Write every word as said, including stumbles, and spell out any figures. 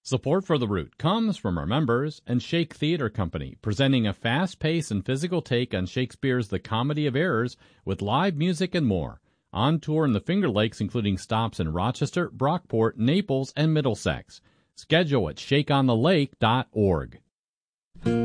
Support for The Root comes from our members and Shake Theatre Company, presenting a fast-paced and physical take on Shakespeare's The Comedy of Errors with live music and more. On tour in the Finger Lakes, including stops in Rochester, Brockport, Naples, and Middlesex. Schedule at shake on the lake dot org.